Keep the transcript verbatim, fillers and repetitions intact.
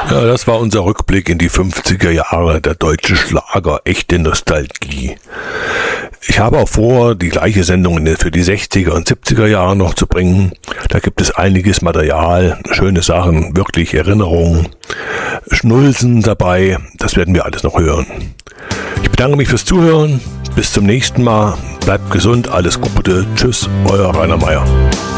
Ja, das war unser Rückblick in die fünfziger Jahre, der deutsche Schlager, echte Nostalgie. Ich habe auch vor, die gleiche Sendung für die sechziger und siebziger Jahre noch zu bringen. Da gibt es einiges Material, schöne Sachen, wirklich Erinnerungen, Schnulzen dabei. Das werden wir alles noch hören. Ich bedanke mich fürs Zuhören. Bis zum nächsten Mal. Bleibt gesund, alles Gute. Tschüss, euer Rainer Meier.